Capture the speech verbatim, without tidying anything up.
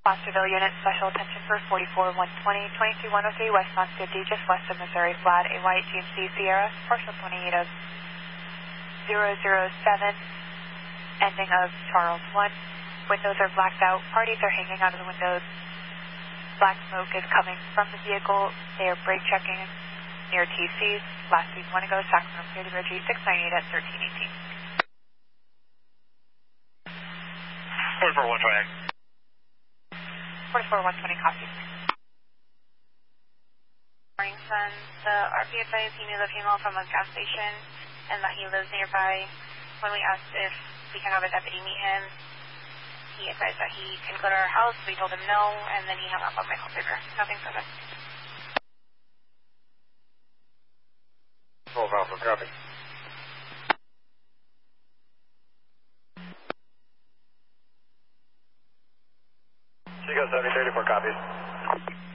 Fosterville unit, special attention for forty-four one twenty, twenty-two one oh three westbound fifty, just west of Missouri Flat, a white G M C Sierra, partial twenty-eight of zero zero seven, ending of Charles one. Windows are blacked out, parties are hanging out of the windows. Black smoke is coming from the vehicle. They are brake checking near T C's. Last week, one ago, Sacramento Clear to G six ninety-eight at thirteen eighteen. forty-four one twenty. forty-four one twenty, copy. Morning, son. The R P advised he knew the female from a gas station and that he lives nearby. When we asked if we can have a deputy meet him, he advised that he can go to our house. We told him no, and then he hung up on my call paper. Nothing further. twelve Alpha, copy. Chico seventy thirty-four, copies.